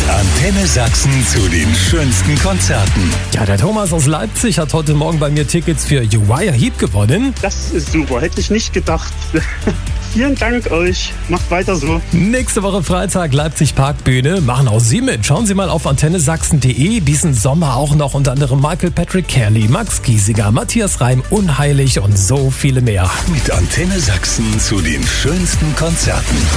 Antenne Sachsen zu den schönsten Konzerten. Ja, der Thomas aus Leipzig hat heute Morgen bei mir Tickets für Uriah Heep gewonnen. Das ist super, hätte ich nicht gedacht. Vielen Dank euch, macht weiter so. Nächste Woche Freitag Leipzig Parkbühne, machen auch Sie mit. Schauen Sie mal auf antennesachsen.de. Diesen Sommer auch noch unter anderem Michael Patrick Kelly, Max Giesinger, Matthias Reim, Unheilig und so viele mehr. Mit Antenne Sachsen zu den schönsten Konzerten.